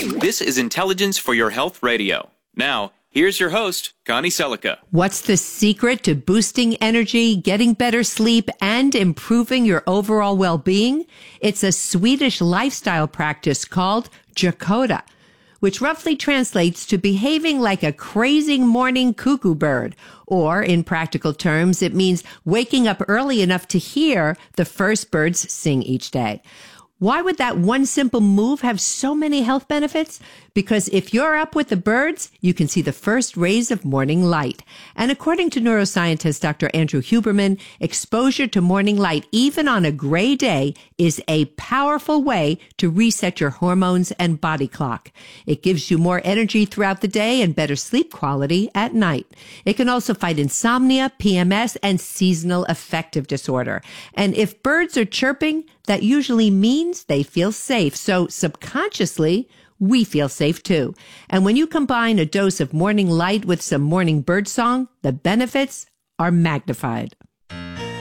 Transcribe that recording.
This is Intelligence for Your Health Radio. Now, here's your host, Connie Selica. What's the secret to boosting energy, getting better sleep, and improving your overall well-being? It's a Swedish lifestyle practice called Gekoda, which roughly translates to behaving like a crazy morning cuckoo bird. Or, in practical terms, it means waking up early enough to hear the first birds sing each day. Why would that one simple move have so many health benefits? Because if you're up with the birds, you can see the first rays of morning light. And according to neuroscientist Dr. Andrew Huberman, exposure to morning light, even on a gray day, is a powerful way to reset your hormones and body clock. It gives you more energy throughout the day and better sleep quality at night. It can also fight insomnia, PMS, and seasonal affective disorder. And if birds are chirping, that usually means they feel safe. So subconsciously, we feel safe too. And when you combine a dose of morning light with some morning bird song, the benefits are magnified.